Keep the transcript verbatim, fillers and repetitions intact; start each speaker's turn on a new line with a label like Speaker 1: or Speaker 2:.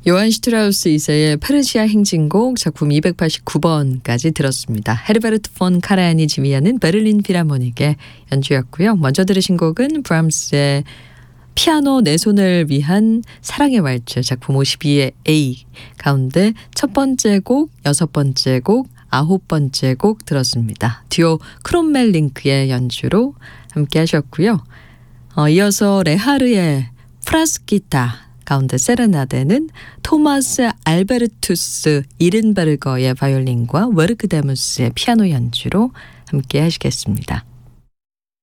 Speaker 1: 요한 슈트라우스 이 세의 페르시아 행진곡 작품 이백팔십구 번까지 들었습니다. 헤르베르트 폰 카라얀이 지휘하는 베를린 필하모닉의 연주였고요. 먼저 들으신 곡은 브람스의 피아노 네 손을 위한 사랑의 왈츠 작품 오십이의 A 가운데 첫 번째 곡, 여섯 번째 곡, 아홉 번째 곡 들었습니다. 듀오 크롬멜 링크의 연주로 함께 하셨고요. 어, 이어서 레하르의 프라스키타 가운데 세레나데는 토마스 알베르투스 이른베르거의 바이올린과 웨르크데무스의 피아노 연주로 함께 하시겠습니다.